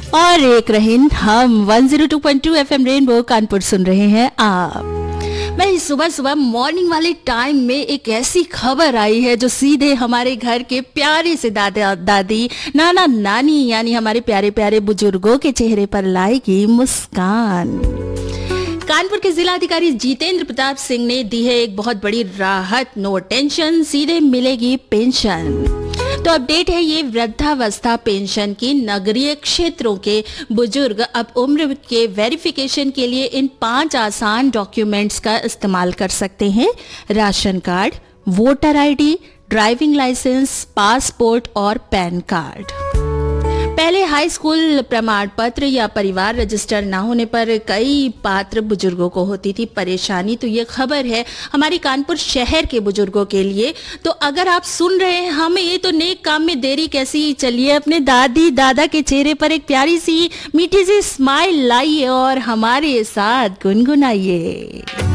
और एक रहीन हम 102.2 एफएम रेनबो कानपुर सुन रहे हैं आप। मैं सुबह सुबह मॉर्निंग वाले टाइम में एक ऐसी खबर आई है जो सीधे हमारे घर के प्यारे से दादा दादी नाना नानी यानी हमारे प्यारे प्यारे बुजुर्गों के चेहरे पर लाएगी मुस्कान। कानपुर के जिला अधिकारी जितेंद्र प्रताप सिंह ने दी है एक बहुत बड़ी राहत, नो टेंशन, सीधे मिलेगी पेंशन। तो अपडेट है ये वृद्धावस्था पेंशन की। नगरीय क्षेत्रों के बुजुर्ग अब उम्र के वेरिफिकेशन के लिए इन 5 आसान डॉक्यूमेंट्स का इस्तेमाल कर सकते हैं। Ration card, voter ID, driving licence, passport और पैन कार्ड। पहले हाई स्कूल प्रमाण पत्र या परिवार रजिस्टर ना होने पर कई पात्र बुजुर्गों को होती थी परेशानी। तो ये खबर है हमारी कानपुर शहर के बुजुर्गों के लिए। तो अगर आप सुन रहे हैं हमें तो नेक काम में देरी कैसी, चलिए अपने दादी दादा के चेहरे पर एक प्यारी सी मीठी सी स्माइल लाइए और हमारे साथ गुनगुनाइए।